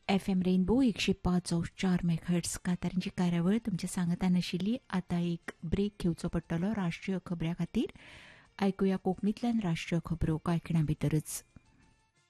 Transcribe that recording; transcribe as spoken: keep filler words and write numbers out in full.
F M rainbow एकशे पाच चार मेगाहर्ट्ज कांतारांची कार्यावळ तुमच्या सांगता नाशिल्ली. आतां एक ब्रेक घेवचो पडटलो राष्ट्रीय खबऱ्या खातीर. आयकुया कोंकणींतल्यान राष्ट्रीय खबरो कांय खिणां भितरच.